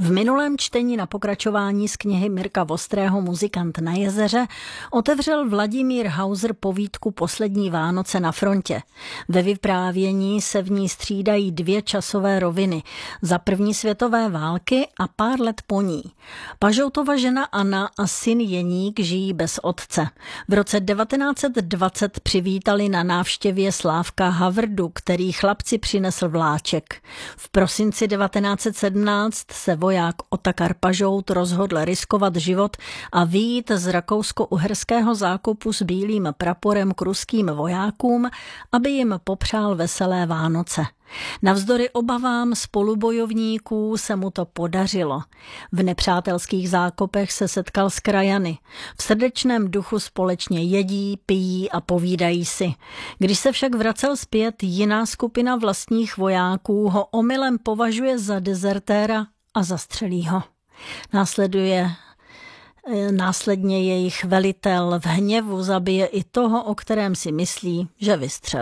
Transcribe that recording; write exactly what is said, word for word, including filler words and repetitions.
V minulém čtení na pokračování z knihy Mirka Vostrého Muzikant na jezeře otevřel Vladimír Hauser povídku Poslední Vánoce na frontě. Ve vyprávění se v ní střídají dvě časové roviny. Za první světové války a pár let po ní. Pažoutova žena Anna a syn Jeník žijí bez otce. V roce devatenáct set dvacet přivítali na návštěvě Slávka Havrdu, který chlapci přinesl vláček. V prosinci devatenáct set sedmnáct se voják Otakar Pažout rozhodl riskovat život a vyjít z rakousko-uherského zákopu s bílým praporem k ruským vojákům, aby jim popřál veselé Vánoce. Navzdory obavám spolubojovníků se mu to podařilo. V nepřátelských zákopech se setkal s krajany. V srdečném duchu společně jedí, pijí a povídají si. Když se však vracel zpět, jiná skupina vlastních vojáků ho omylem považuje za dezertéra a zastřelí ho. Následuje Následně jejich velitel v hněvu zabije i toho, o kterém si myslí, že vystřelil.